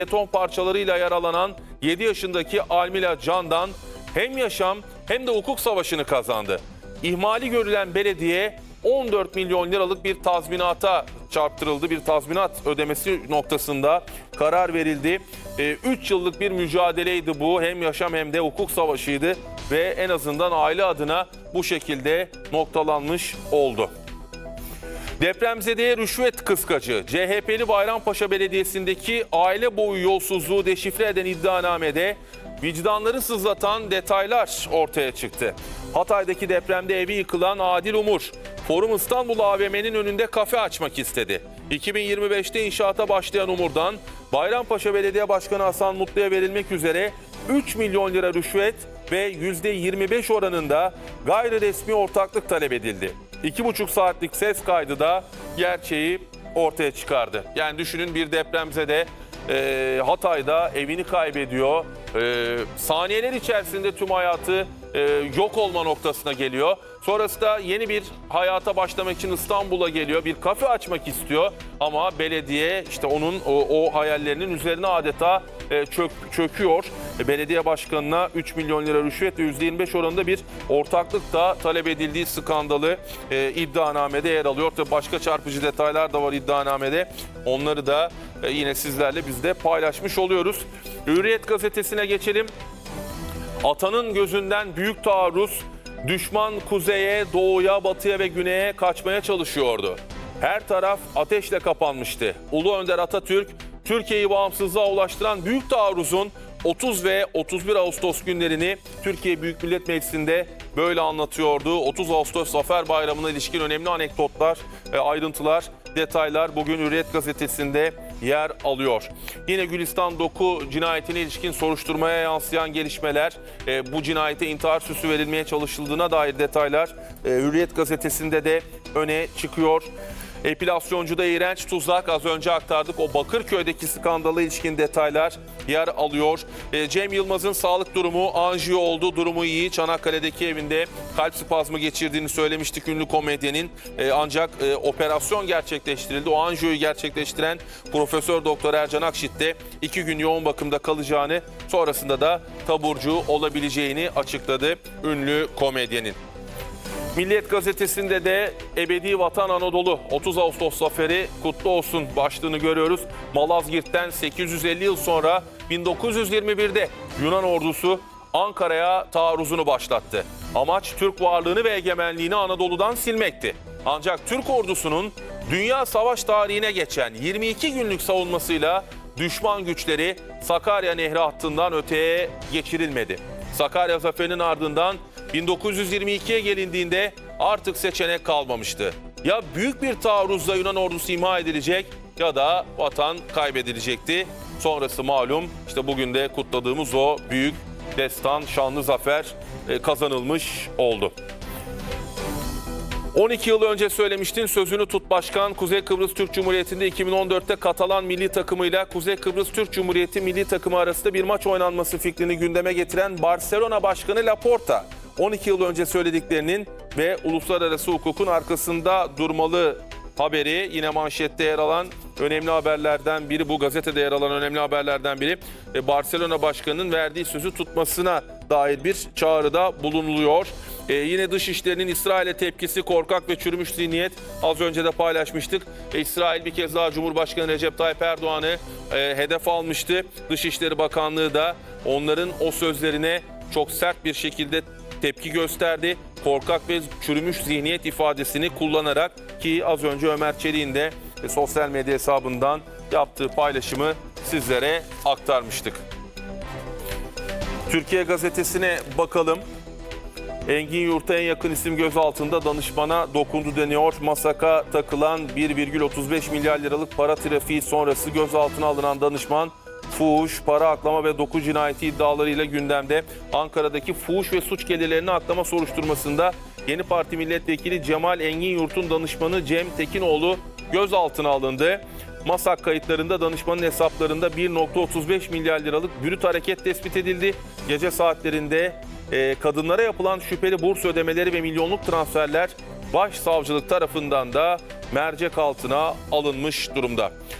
beton parçalarıyla yaralanan 7 yaşındaki Almila Can'dan hem yaşam hem de hukuk savaşını kazandı. İhmali görülen belediye 14 milyon liralık bir tazminata çarptırıldı. Bir tazminat ödemesi noktasında karar verildi. 3 yıllık bir mücadeleydi bu. Hem yaşam hem de hukuk savaşıydı ve en azından aile adına bu şekilde noktalanmış oldu. Depremzedeye rüşvet kıskacı, CHP'li Bayrampaşa Belediyesi'ndeki aile boyu yolsuzluğu deşifre eden iddianamede vicdanları sızlatan detaylar ortaya çıktı. Hatay'daki depremde evi yıkılan Adil Umur, Forum İstanbul AVM'nin önünde kafe açmak istedi. 2025'te inşaata başlayan Umur'dan Bayrampaşa Belediye Başkanı Hasan Mutlu'ya verilmek üzere 3 milyon lira rüşvet ve %25 oranında gayri resmi ortaklık talep edildi. 2,5 saatlik ses kaydı da gerçeği ortaya çıkardı. Yani düşünün, bir depremzede Hatay'da evini kaybediyor. Saniyeler içerisinde tüm hayatı yok olma noktasına geliyor. Sonrasında yeni bir hayata başlamak için İstanbul'a geliyor. Bir kafe açmak istiyor ama belediye işte onun o hayallerinin üzerine adeta çöküyor. Belediye başkanına 3 milyon lira rüşvet ve %25 oranında bir ortaklık da talep edildiği skandalı iddianamede yer alıyor. Tabii başka çarpıcı detaylar da var iddianamede. Onları da yine sizlerle biz de paylaşmış oluyoruz. Hürriyet gazetesine geçelim. Atanın gözünden büyük taarruz, düşman kuzeye, doğuya, batıya ve güneye kaçmaya çalışıyordu. Her taraf ateşle kapanmıştı. Ulu Önder Atatürk, Türkiye'yi bağımsızlığa ulaştıran büyük taarruzun 30 ve 31 Ağustos günlerini Türkiye Büyük Millet Meclisi'nde böyle anlatıyordu. 30 Ağustos Zafer Bayramı'na ilişkin önemli anekdotlar, ayrıntılar, detaylar bugün Hürriyet gazetesinde yer alıyor. Yine Gülistan Doku cinayetine ilişkin soruşturmaya yansıyan gelişmeler, bu cinayete intihar süsü verilmeye çalışıldığına dair detaylar Hürriyet gazetesinde de öne çıkıyor. Epilasyoncuda iğrenç tuzak, az önce aktardık, o Bakırköy'deki skandala ilişkin detaylar yer alıyor. Cem Yılmaz'ın sağlık durumu anjiyo oldu, durumu iyi. Çanakkale'deki evinde kalp spazmı geçirdiğini söylemiştik ünlü komedyenin. Ancak operasyon gerçekleştirildi. O anjiyoyu gerçekleştiren Profesör Doktor Ercan Akşit de 2 gün yoğun bakımda kalacağını, sonrasında da taburcu olabileceğini açıkladı ünlü komedyenin. Milliyet gazetesinde de Ebedi Vatan Anadolu 30 Ağustos zaferi kutlu olsun başlığını görüyoruz. Malazgirt'ten 850 yıl sonra 1921'de Yunan ordusu Ankara'ya taarruzunu başlattı. Amaç Türk varlığını ve egemenliğini Anadolu'dan silmekti. Ancak Türk ordusunun dünya savaş tarihine geçen 22 günlük savunmasıyla düşman güçleri Sakarya Nehri hattından öteye geçirilmedi. Sakarya zaferinin ardından 1922'ye gelindiğinde artık seçenek kalmamıştı. Ya büyük bir taarruzla Yunan ordusu imha edilecek ya da vatan kaybedilecekti. Sonrası malum, işte bugün de kutladığımız o büyük destan, şanlı zafer kazanılmış oldu. 12 yıl önce söylemiştin, sözünü tut başkan. Kuzey Kıbrıs Türk Cumhuriyeti'nde 2014'te Katalan milli takımıyla Kuzey Kıbrıs Türk Cumhuriyeti milli takımı arasında bir maç oynanması fikrini gündeme getiren Barcelona Başkanı Laporta, 12 yıl önce söylediklerinin ve uluslararası hukukun arkasında durmalı haberi yine manşette yer alan önemli haberlerden biri. Bu gazetede yer alan önemli haberlerden biri. Barcelona Başkanı'nın verdiği sözü tutmasına dair bir çağrıda bulunuluyor. Yine Dışişleri'nin İsrail'e tepkisi, korkak ve çürümüş zihniyet, az önce de paylaşmıştık. İsrail bir kez daha Cumhurbaşkanı Recep Tayyip Erdoğan'ı hedef almıştı. Dışişleri Bakanlığı da onların o sözlerine çok sert bir şekilde tepki gösterdi. Korkak ve çürümüş zihniyet ifadesini kullanarak, ki az önce Ömer Çelik'in de sosyal medya hesabından yaptığı paylaşımı sizlere aktarmıştık. Türkiye Gazetesi'ne bakalım. Engin Yurt'a en yakın isim gözaltında, danışmana dokundu deniyor. Masaka takılan 1,35 milyar liralık para trafiği sonrası gözaltına alınan danışman, fuhuş, para aklama ve doku cinayeti iddialarıyla gündemde. Ankara'daki fuhuş ve suç gelirlerini aklama soruşturmasında Yeni Parti Milletvekili Cemal Engin Yurt'un danışmanı Cem Tekinoğlu gözaltına alındı. Masak kayıtlarında danışmanın hesaplarında 1,35 milyar liralık brüt hareket tespit edildi. Gece saatlerinde kadınlara yapılan şüpheli burs ödemeleri ve milyonluk transferler Başsavcılık tarafından da mercek altına alınmış durumda.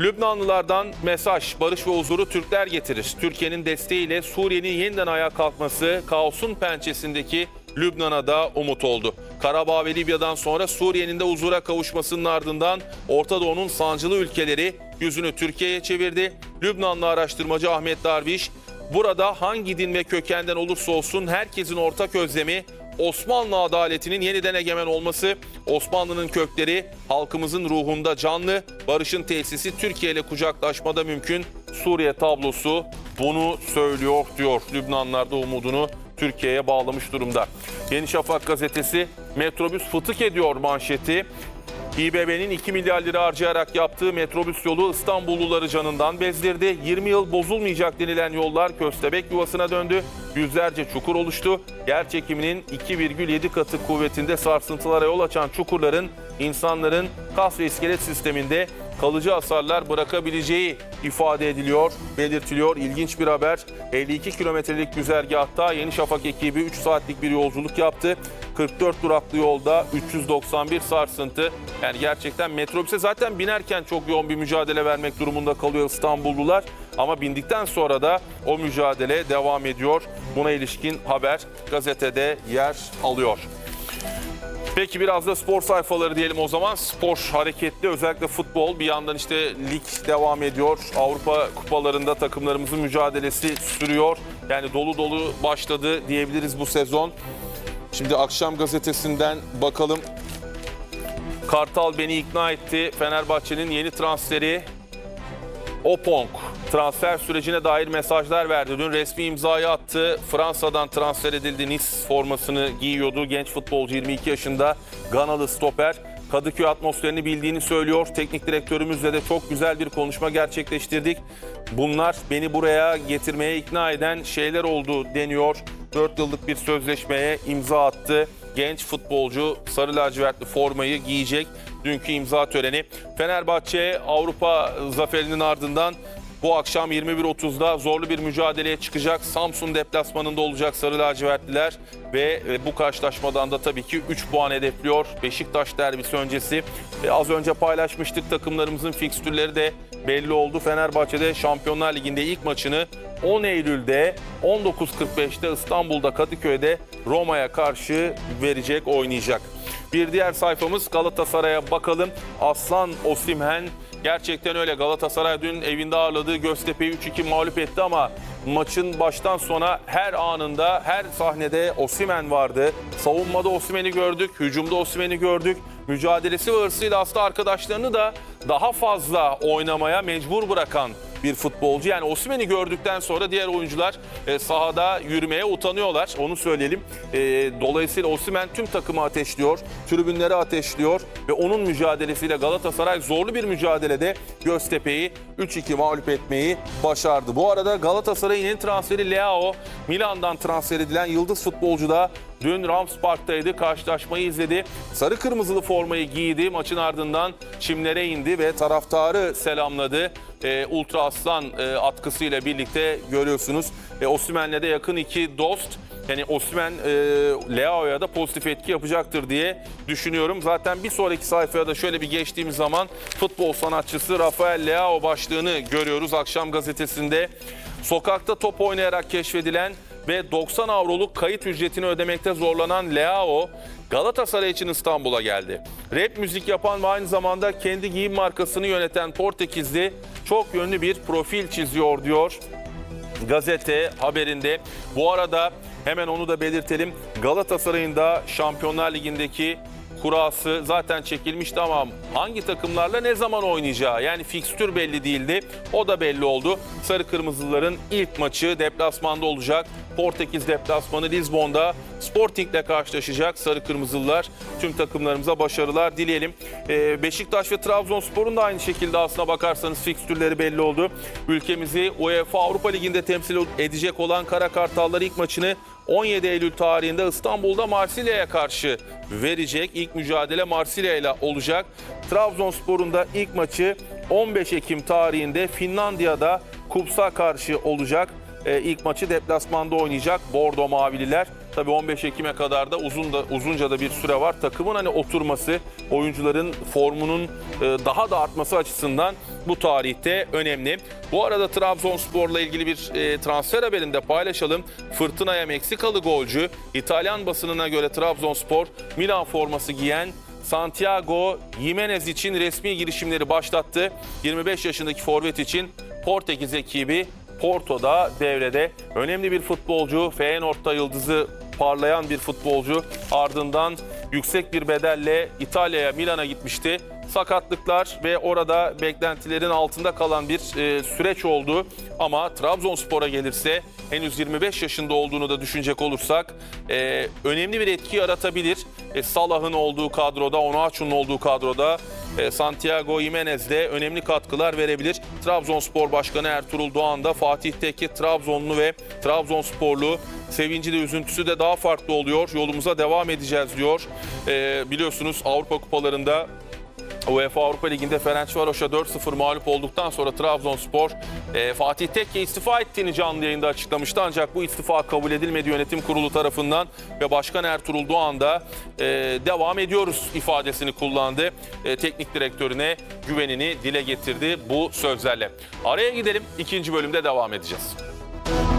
Lübnanlılardan mesaj: barış ve huzuru Türkler getirir. Türkiye'nin desteğiyle Suriye'nin yeniden ayağa kalkması kaosun pençesindeki Lübnan'a da umut oldu. Karabağ ve Libya'dan sonra Suriye'nin de huzura kavuşmasının ardından Orta Doğu'nun sancılı ülkeleri yüzünü Türkiye'ye çevirdi. Lübnanlı araştırmacı Ahmet Darviş, burada hangi din ve kökenden olursa olsun herkesin ortak özlemi Osmanlı adaletinin yeniden egemen olması, Osmanlı'nın kökleri halkımızın ruhunda canlı, barışın tesisi Türkiye ile kucaklaşmada mümkün. Suriye tablosu bunu söylüyor diyor. Lübnanlılar da umudunu Türkiye'ye bağlamış durumda. Yeni Şafak gazetesi metrobüs fıtık ediyor manşeti. İBB'nin 2 milyar lira harcayarak yaptığı metrobüs yolu İstanbulluları canından bezdirdi. 20 yıl bozulmayacak denilen yollar köstebek yuvasına döndü. Yüzlerce çukur oluştu. Yer çekiminin 2,7 katı kuvvetinde sarsıntılara yol açan çukurların insanların kas ve iskelet sisteminde kalıcı hasarlar bırakabileceği ifade ediliyor, belirtiliyor. İlginç bir haber. 52 kilometrelik güzergahta Yeni Şafak ekibi 3 saatlik bir yolculuk yaptı. 44 duraklı yolda 391 sarsıntı. Yani gerçekten metrobüse zaten binerken çok yoğun bir mücadele vermek durumunda kalıyor İstanbullular. Ama bindikten sonra da o mücadele devam ediyor. Buna ilişkin haber gazetede yer alıyor. Peki biraz da spor sayfaları diyelim o zaman. Spor hareketli, özellikle futbol. Bir yandan işte lig devam ediyor. Avrupa kupalarında takımlarımızın mücadelesi sürüyor. Yani dolu dolu başladı diyebiliriz bu sezon. Şimdi Akşam gazetesinden bakalım. Kartal beni ikna etti. Fenerbahçe'nin yeni transferi Opong transfer sürecine dair mesajlar verdi. Dün resmi imzayı attı. Fransa'dan transfer edildi. Nice formasını giyiyordu. Genç futbolcu, 22 yaşında Ganalı stoper. Kadıköy atmosferini bildiğini söylüyor. Teknik direktörümüzle de çok güzel bir konuşma gerçekleştirdik. Bunlar beni buraya getirmeye ikna eden şeyler oldu deniyor. 4 yıllık bir sözleşmeye imza attı. Genç futbolcu sarı lacivertli formayı giyecek. Dünkü imza töreni. Fenerbahçe Avrupa zaferinin ardından bu akşam 21.30'da zorlu bir mücadeleye çıkacak. Samsun deplasmanında olacak sarı lacivertliler ve bu karşılaşmadan da tabii ki 3 puan hedefliyor. Beşiktaş derbisi öncesi. Az önce paylaşmıştık, takımlarımızın fikstürleri de belli oldu. Fenerbahçe'de Şampiyonlar Ligi'nde ilk maçını 10 Eylül'de 19.45'te İstanbul'da Kadıköy'de Roma'ya karşı verecek, oynayacak. Bir diğer sayfamız Galatasaray'a bakalım. Aslan Osimhen gerçekten öyle. Galatasaray dün evinde ağırladığı Göztepe'yi 3-2 mağlup etti ama maçın baştan sona her anında, her sahnede Osimhen vardı. Savunmada Osimhen'i gördük, hücumda Osimhen'i gördük. Mücadelesi ve hırsıyla aslında arkadaşlarını da daha fazla oynamaya mecbur bırakan bir futbolcu. Yani Osimhen'i gördükten sonra diğer oyuncular sahada yürümeye utanıyorlar. Onu söyleyelim. Dolayısıyla Osimhen tüm takımı ateşliyor, tribünleri ateşliyor ve onun mücadelesiyle Galatasaray zorlu bir mücadelede Göztepe'yi 3-2 mağlup etmeyi başardı. Bu arada Galatasaray'ın yeni transferi Leao, Milan'dan transfer edilen yıldız futbolcu da dün Rams Park'taydı, karşılaşmayı izledi. Sarı kırmızılı formayı giydi, maçın ardından çimlere indi ve taraftarı selamladı. Ultra Aslan atkısıyla birlikte görüyorsunuz. Osimhen'le de yakın iki dost. Yani Osimhen Leao'ya da pozitif etki yapacaktır diye düşünüyorum. Zaten bir sonraki sayfaya da şöyle bir geçtiğimiz zaman futbol sanatçısı Rafael Leao başlığını görüyoruz Akşam gazetesinde. Sokakta top oynayarak keşfedilen ve 90 avroluk kayıt ücretini ödemekte zorlanan Leao Galatasaray için İstanbul'a geldi. Rap müzik yapan ve aynı zamanda kendi giyim markasını yöneten Portekizli çok yönlü bir profil çiziyor diyor gazete haberinde. Bu arada hemen onu da belirtelim. Galatasaray'ın da Şampiyonlar Ligi'ndeki kurası zaten çekilmişti ama hangi takımlarla ne zaman oynayacağı, yani fikstür belli değildi. O da belli oldu. Sarı Kırmızıların ilk maçı deplasmanda olacak. Portekiz deplasmanı Lizbon'da Sporting'le karşılaşacak Sarı Kırmızılılar. Tüm takımlarımıza başarılar dileyelim. Beşiktaş ve Trabzonspor'un da aynı şekilde aslına bakarsanız fikstürleri belli oldu. Ülkemizi UEFA Avrupa Ligi'nde temsil edecek olan Kara Kartallar ilk maçını 17 Eylül tarihinde İstanbul'da Marsilya'ya karşı verecek. İlk mücadele Marsilya ile olacak. Trabzonspor'un da ilk maçı 15 Ekim tarihinde Finlandiya'da Kups'a karşı olacak. İlk maçı deplasmanda oynayacak Bordo Mavililer. Tabii 15 Ekim'e kadar da uzunca da bir süre var. Takımın hani oturması, oyuncuların formunun daha da artması açısından bu tarihte önemli. Bu arada Trabzonspor'la ilgili bir transfer haberinde paylaşalım. Fırtınaya Meksikalı golcü, İtalyan basınına göre Trabzonspor Milan forması giyen Santiago Gimenez için resmi girişimleri başlattı. 25 yaşındaki forvet için Portekiz ekibi Porto'da devrede. Önemli bir futbolcu, Feyenoord'da yıldızı parlayan bir futbolcu. Ardından yüksek bir bedelle İtalya'ya, Milan'a gitmişti. Sakatlıklar ve orada beklentilerin altında kalan bir süreç oldu. Ama Trabzonspor'a gelirse henüz 25 yaşında olduğunu da düşünecek olursak önemli bir etki yaratabilir. Salah'ın olduğu kadroda, Onuachu'nun olduğu kadroda Santiago Gimenez de önemli katkılar verebilir. Trabzonspor Başkanı Ertuğrul Doğan da Fatih Tekke Trabzonlu ve Trabzonsporlu. Sevinci de üzüntüsü de daha farklı oluyor. Yolumuza devam edeceğiz diyor. Biliyorsunuz Avrupa Kupalarında UEFA Avrupa Ligi'nde Ferencvaros'a 4-0 mağlup olduktan sonra Trabzonspor Fatih Tekke istifa ettiğini canlı yayında açıklamıştı. Ancak bu istifa kabul edilmedi yönetim kurulu tarafından ve Başkan Ertuğrul Doğan da devam ediyoruz ifadesini kullandı. Teknik direktörüne güvenini dile getirdi bu sözlerle. Araya gidelim, ikinci bölümde devam edeceğiz.